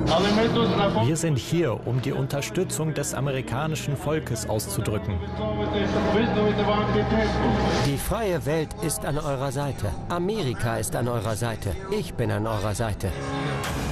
Wir sind hier, um die Unterstützung des amerikanischen Volkes auszudrücken. Die freie Welt ist an eurer Seite. Amerika ist an eurer Seite. Ich bin an eurer Seite.